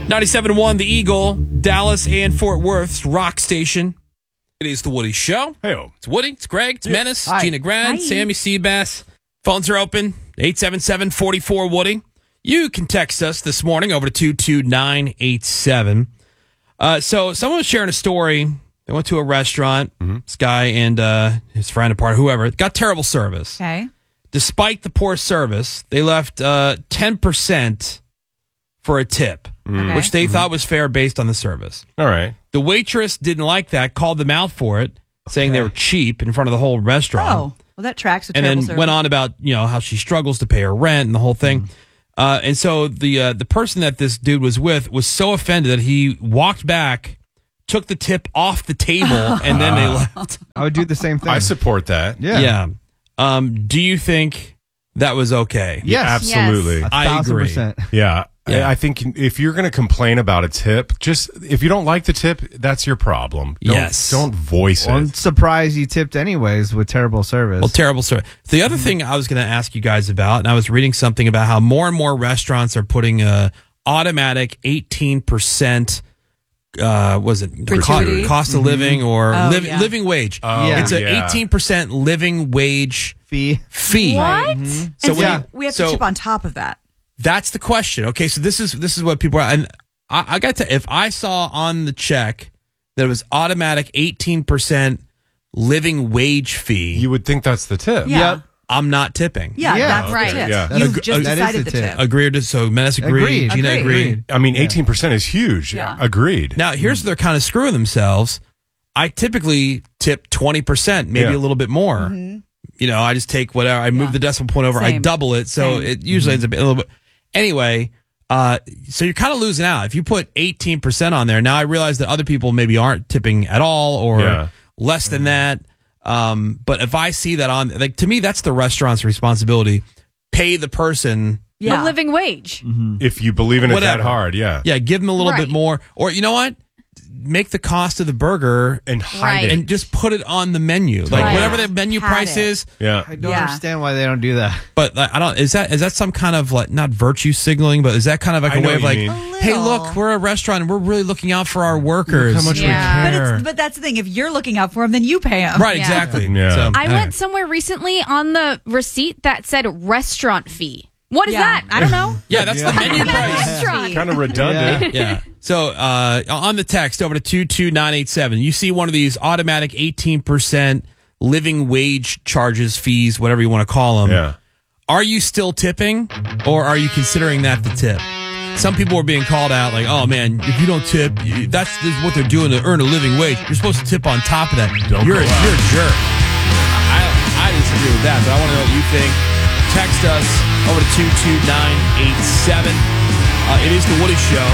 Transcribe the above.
97.1 The Eagle, Dallas and Fort Worth's rock station. It is the Woody Show. Hey-o. It's Woody, it's Greg, it's Menace, Hi. Gina Grant, Hi. Sammy Seabass. Phones are open, 877-44-WOODY. You can text us this morning over to 22987. So someone was sharing a story. They went to a restaurant. This guy and his friend, a partner, whoever, got terrible service. Okay. Despite the poor service, they left 10% for a tip, Okay. which they thought was fair based on the service. All right. The waitress didn't like that, called them out for it, saying they were cheap in front of the whole restaurant. Oh, well, that tracks with and terrible then service. went on about how she struggles to pay her rent and the whole thing. And so the person that this dude was with was so offended that he walked back, took the tip off the table, and then they left. I would do the same thing. I support that. Yeah. Do you think that was okay? Yes. Absolutely. I agree. 1,000%. Yeah. Yeah. I think if you're going to complain about a tip, just if you don't like the tip, that's your problem. Don't voice Well, I'm it. surprised you tipped anyways with terrible service. Well, terrible service. The other thing I was going to ask you guys about, and I was reading something about how more and more restaurants are putting a automatic 18%. Was it Gratuity? cost of living or Oh, yeah. living wage? Yeah. It's a yeah. 18% living wage Fee. fee. What? So And when we have so- to chip on top of that. That's the question. Okay, so this is what people are, and I got to. If I saw on the check that it was automatic 18% living wage fee, You would think that's the tip. Yeah. Yep. I'm not tipping. Yeah, Yeah. that's Right. the tip. Yeah. You've That just is decided the the tip. tip. Agreed. So Menace agreed. Agreed. Gina Agreed. I mean, 18% is huge. Yeah. Agreed. Now here's where they're kind of screwing themselves. I typically tip 20%, maybe Yeah. a little bit more. I just take whatever. I move Yeah. the decimal point over. I Same. double it, so Same. it usually ends up a little bit. Anyway, so you're kind of losing out if you put 18% on there. Now I realize that other people maybe aren't tipping at all or Yeah. less than that. But if I see that on, to me, that's the restaurant's responsibility. Pay the person. Yeah. A living wage. If you believe in it Whatever. that hard, yeah. Yeah, give them a little Right. bit more. Or you know what? Make the cost of the burger And hide Right. it. and just put it on the menu, like Right. whatever the menu Had price it. is. Yeah. I don't Yeah. understand why they don't do that. But I don't. Is that some kind of like not virtue signaling, but is that kind of like I a know way of what like, you mean. A hey, little. look, we're a restaurant and we're really looking out for our workers. Look how much Yeah. we But, care. but that's the thing. If you're looking out for them, then you pay them. Right, Yeah. exactly. Yeah. So, I anyway. went somewhere recently on the receipt that said restaurant fee. What is Yeah. that? I don't know. Yeah, that's the menu price. Restaurant. Kind of redundant. Yeah. So on the text over to 22987, you see one of these automatic 18% living wage charges, fees, whatever you want to call them. Yeah. Are you still tipping, or are you considering that the tip? Some people are being called out like, oh, man, if you don't tip, that's what they're doing to earn a living wage. You're supposed to tip on top of that. You're a jerk. I disagree with that, but I want to know what you think. Text us over to 22987. It is the Woody Show.